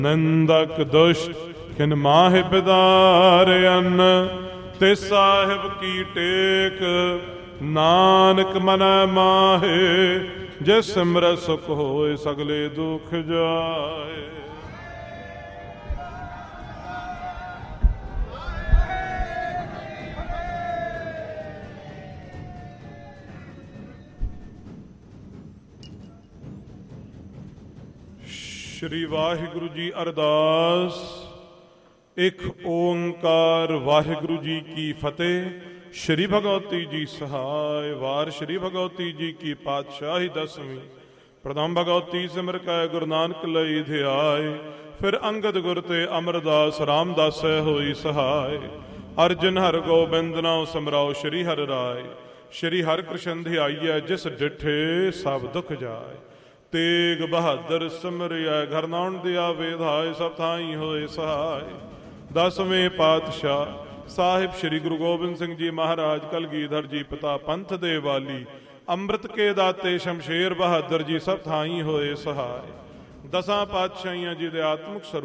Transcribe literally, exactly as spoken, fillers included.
ਨਿੰਦਕ ਦੁਸ਼ਟ ਖਿਨ ਮਾਹਿ ਬਿਦਾਰਿਅਨ, ਤੇ ਸਾਹਿਬ ਕੀ ਟੇਕ ਨਾਨਕ ਮਨ ਮਾਹੇ। ਜੇ ਸਿਮਰੈ ਸੁਖ ਹੋਏ ਸਗਲੇ ਦੁਖ ਜਾਏ। ਸ਼੍ਰੀ ਵਾਹਿਗੁਰੂ ਜੀ ਅਰਦਾਸ। ਇੱਕ ਓੰਕਾਰ ਵਾਹਿਗੁਰੂ ਜੀ ਕੀ ਫਤਿਹ। ਸ਼੍ਰੀ ਭਗਵਤੀ ਜੀ ਸਹਾਇ। ਵਾਰ ਸ਼੍ਰੀ ਭਗਵਤੀ ਜੀ ਕੀ ਪਾਤਸ਼ਾਹੀ ਦਸਵੀਂ। ਪ੍ਰਥਮ ਭਗਵਤੀ ਸਿਮਰ ਕੈ ਗੁਰੂ ਨਾਨਕ ਲਈ ਧਿਆਏ। ਫਿਰ ਅੰਗਦ ਗੁਰ ਤੇ ਅਮਰਦਾਸ ਰਾਮਦਾਸੈ ਹੋਈ ਸਹਾਇ। ਅਰਜਨ ਹਰ ਗੋਬਿੰਦ ਨਾਉ ਸਿਮਰਾਓ ਸ਼੍ਰੀ ਹਰਿ ਰਾਏ। ਸ਼੍ਰੀ ਹਰਿ ਕ੍ਰਿਸ਼ਨ ਧਿਆਈਐ ਜਿਸ ਡਿਠੇ ਸਭ ਦੁਖ ਜਾਏ। ਤੇਗ ਬਹਾਦਰ ਸਿਮਰਿਐ ਘਰ ਨਾਉਣ ਦਿਆ ਵੇਧਾਏ। ਸਭ ਥਾਈ ਹੋਏ ਸਹਾਇ। ਦਸਵੇਂ ਪਾਤਸ਼ਾਹ ਸਾਹਿਬ ਸ਼੍ਰੀ ਗੁਰੂ ਗੋਬਿੰਦ ਸਿੰਘ ਜੀ ਮਹਾਰਾਜ ਕਲਗੀਧਰ ਜੀ ਪਿਤਾ ਪੰਥ ਦੇ ਵਾਲੀ। ਅੰਮ੍ਰਿਤ ਕੇ ਦਾਤੇ ਸ਼ਮਸ਼ੇਰ ਬਹਾਦਰ ਜੀ ਸਭ ਥਾਈ ਹੋਏ ਸਹਾਇ। ਦਸਾਂ ਪਾਤਸ਼ਾਹੀਆਂ ਜੀ ਦੇ ਆਤਮਿਕ ਸਰੂਪ